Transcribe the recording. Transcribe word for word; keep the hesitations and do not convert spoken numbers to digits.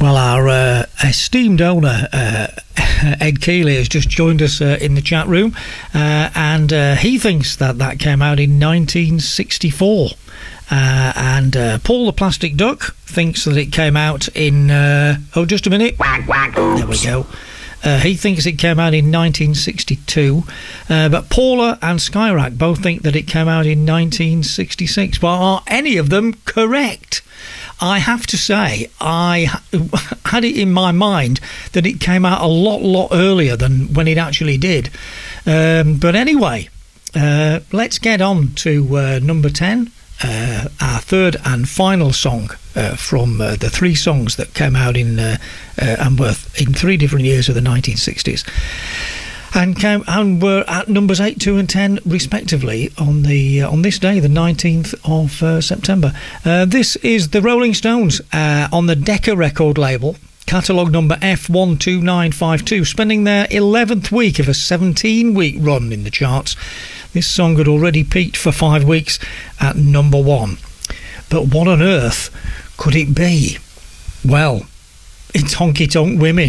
Well, our uh, esteemed owner, uh, Ed Keeley, has just joined us uh, in the chat room, uh, and uh, he thinks that that came out in nineteen sixty-four. Uh, and uh, Paul the Plastic Duck thinks that it came out in... Uh, oh, just a minute. There we go. Uh, he thinks it came out in nineteen sixty-two, uh, but Paula and Skyrack both think that it came out in nineteen sixty-six. Well, are any of them correct? I have to say, I had it in my mind that it came out a lot, lot earlier than when it actually did. Um, but anyway, uh, let's get on to uh, number ten, uh, our third and final song uh, from uh, the three songs that came out in uh, uh, and were in three different years of the nineteen sixties. And came and were at numbers eight, two, and ten respectively on the uh, on this day, the nineteenth of uh, September. Uh, this is the Rolling Stones uh, on the Decca record label, catalogue number F one two nine five two, spending their eleventh week of a seventeen-week run in the charts. This song had already peaked for five weeks at number one. But what on earth could it be? Well, it's Honky Tonk Women.